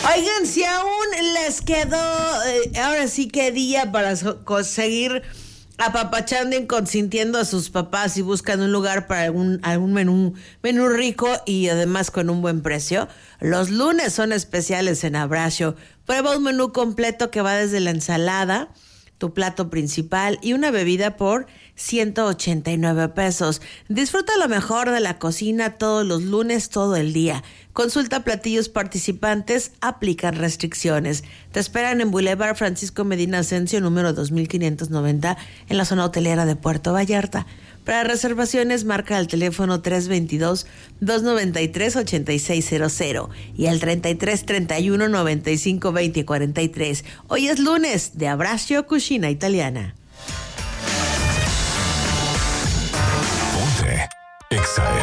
Oigan, si aún les quedó, ahora sí que día para seguir apapachando y consintiendo a sus papás y buscan un lugar para algún menú rico y además con un buen precio. Los lunes son especiales en Abrasio. Prueba un menú completo que va desde la ensalada, tu plato principal y una bebida por 189 pesos. Disfruta lo mejor de la cocina todos los lunes, todo el día. Consulta platillos participantes, aplican restricciones. Te esperan en Boulevard Francisco Medina Asensio, número 2590, en la zona hotelera de Puerto Vallarta. Para reservaciones, marca al teléfono 322-293-8600 y al 3331-952043. Hoy es lunes de Abrasio Cucina Italiana. Ponte XAFM.